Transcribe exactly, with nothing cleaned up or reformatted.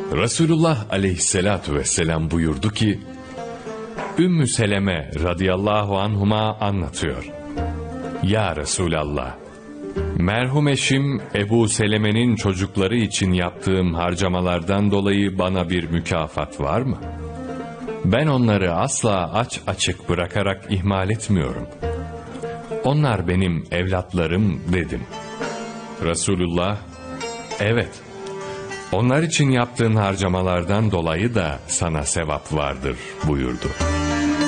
Resulullah aleyhissalatu vesselam buyurdu ki, Ümmü Seleme radıyallahu anhuma anlatıyor. Ya Resulallah, merhum eşim Ebu Seleme'nin çocukları için yaptığım harcamalardan dolayı bana bir mükafat var mı? Ben onları asla aç açık bırakarak ihmal etmiyorum. Onlar benim evlatlarım dedim. Resulullah, evet, onlar için yaptığın harcamalardan dolayı da sana sevap vardır buyurdu.